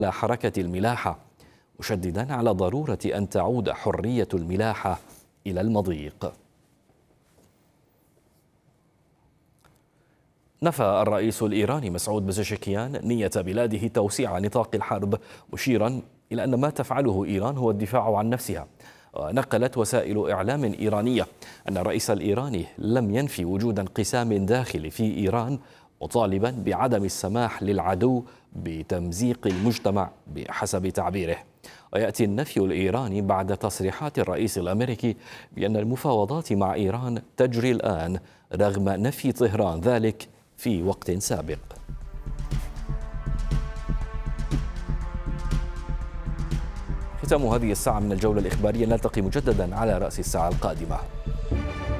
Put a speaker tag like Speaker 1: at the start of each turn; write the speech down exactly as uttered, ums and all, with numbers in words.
Speaker 1: حركة الملاحة، مشددا على ضرورة أن تعود حرية الملاحة إلى المضيق. نفى الرئيس الإيراني مسعود بزشكيان نية بلاده توسيع نطاق الحرب، مشيرا إلى أن ما تفعله إيران هو الدفاع عن نفسها. ونقلت وسائل إعلام إيرانية أن الرئيس الإيراني لم ينفي وجود انقسام داخلي في إيران، مطالبا بعدم السماح للعدو بتمزيق المجتمع بحسب تعبيره. ويأتي النفي الإيراني بعد تصريحات الرئيس الأمريكي بأن المفاوضات مع إيران تجري الآن رغم نفي طهران ذلك في وقت سابق. ختام هذه الساعة من الجولة الإخبارية، نلتقي مجددا على رأس الساعة القادمة.